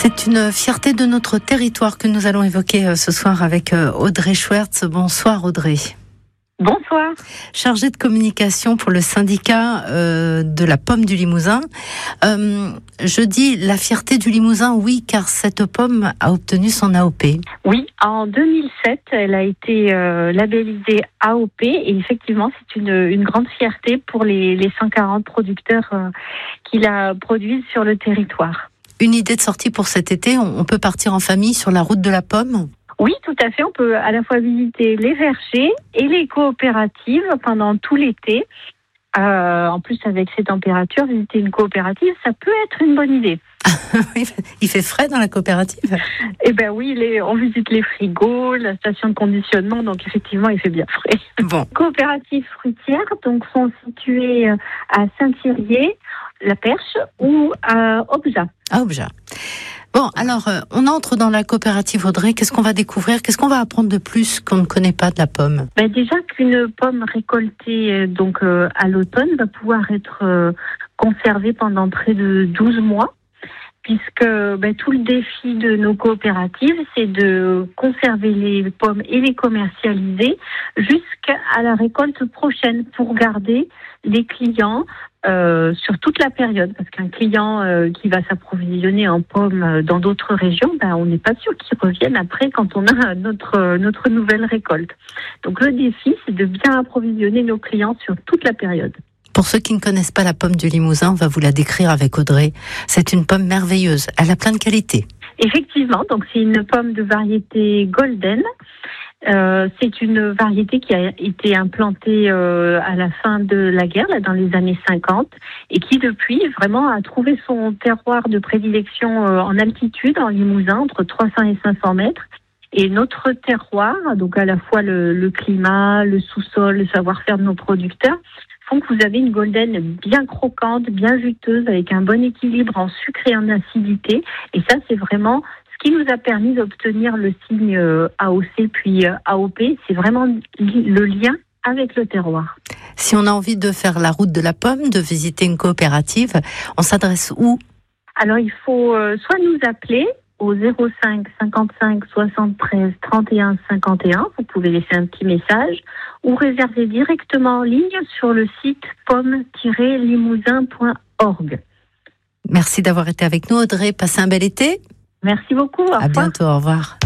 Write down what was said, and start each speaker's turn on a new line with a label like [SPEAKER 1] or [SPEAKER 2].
[SPEAKER 1] C'est une fierté de notre territoire que nous allons évoquer ce soir avec Audrey Schwertz. Bonsoir Audrey.
[SPEAKER 2] Bonsoir.
[SPEAKER 1] Chargée de communication pour le syndicat de la pomme du Limousin. Je dis la fierté du Limousin, oui, car cette pomme a obtenu son AOP.
[SPEAKER 2] Oui, en 2007, elle a été labellisée AOP et effectivement, c'est une grande fierté pour les 140 producteurs qui la produisent sur le territoire.
[SPEAKER 1] Une idée de sortie pour cet été, on peut partir en famille sur la route de la pomme ?
[SPEAKER 2] Oui, tout à fait. On peut à la fois visiter les vergers et les coopératives pendant tout l'été. En plus, avec ces températures, visiter une coopérative, ça peut être une bonne idée.
[SPEAKER 1] Il fait frais dans la coopérative ?
[SPEAKER 2] Eh ben oui, on visite les frigos, la station de conditionnement, donc effectivement, il fait bien frais.
[SPEAKER 1] Bon.
[SPEAKER 2] Coopératives fruitières, donc, sont situées à Saint-Thirier, La Perche ou à Obja.
[SPEAKER 1] À Obja. Bon, alors, on entre dans la coopérative Audrey. Qu'est-ce qu'on va découvrir ? Qu'est-ce qu'on va apprendre de plus qu'on ne connaît pas de la pomme ?
[SPEAKER 2] Déjà qu'une pomme récoltée à l'automne va pouvoir être conservée pendant près de 12 mois, puisque tout le défi de nos coopératives, c'est de conserver les pommes et les commercialiser jusqu'à la récolte prochaine pour garder les clients sur toute la période, parce qu'un client qui va s'approvisionner en pommes dans d'autres régions, on n'est pas sûr qu'il revienne après quand on a notre nouvelle récolte. Donc le défi, c'est de bien approvisionner nos clients sur toute la période.
[SPEAKER 1] Pour ceux qui ne connaissent pas la pomme du Limousin, on va vous la décrire avec Audrey. C'est une pomme merveilleuse, elle a plein de qualités.
[SPEAKER 2] Effectivement, donc c'est une pomme de variété golden. C'est une variété qui a été implantée à la fin de la guerre, là, dans les années 50, et qui depuis vraiment a trouvé son terroir de prédilection en altitude, en Limousin, entre 300 et 500 mètres. Et notre terroir, donc à la fois le climat, le sous-sol, le savoir-faire de nos producteurs, font que vous avez une golden bien croquante, bien juteuse, avec un bon équilibre en sucre et en acidité. Et ça, c'est vraiment ce qui nous a permis d'obtenir le signe AOC puis AOP. C'est vraiment le lien avec le terroir.
[SPEAKER 1] Si on a envie de faire la route de la pomme, de visiter une coopérative, on s'adresse où ?
[SPEAKER 2] Alors, il faut soit nous appeler au 05 55 73 31 51. Vous pouvez laisser un petit message ou réserver directement en ligne sur le site pomme-limousin.org.
[SPEAKER 1] Merci d'avoir été avec nous, Audrey. Passez un bel été.
[SPEAKER 2] Merci beaucoup. Au revoir.
[SPEAKER 1] À bientôt. Au revoir.